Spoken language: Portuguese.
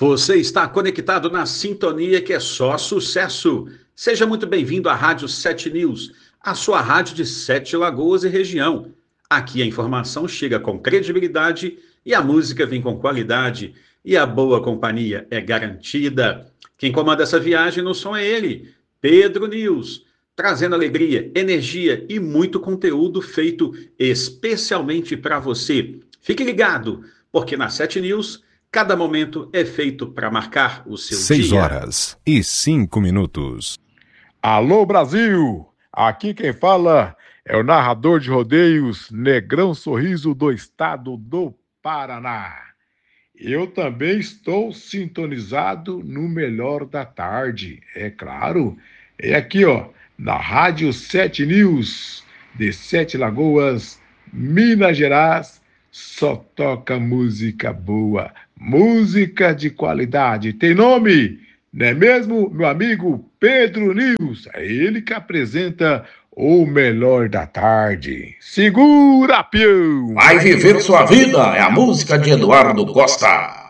Você está conectado na sintonia que é só sucesso. Seja muito bem-vindo à Rádio 7 News, a sua rádio de Sete Lagoas e região. Aqui a informação chega com credibilidade e a música vem com qualidade e a boa companhia é garantida. Quem comanda essa viagem no som é ele, Pedro News, trazendo alegria, energia e muito conteúdo feito especialmente para você. Fique ligado, porque na 7 News cada momento é feito para marcar o seu 6 dia. horas e 5 minutos. Alô, Brasil! Aqui quem fala é o narrador de rodeios Negrão Sorriso do estado do Paraná. Eu também estou sintonizado no melhor da tarde, é claro. É aqui, ó, na Rádio 7 News, de Sete Lagoas, Minas Gerais. Só toca música boa, música de qualidade. Tem nome, não é mesmo, meu amigo Pedro News? É ele que apresenta o melhor da tarde. Segura, peão! Vai viver sua vida, é a música de Eduardo Costa.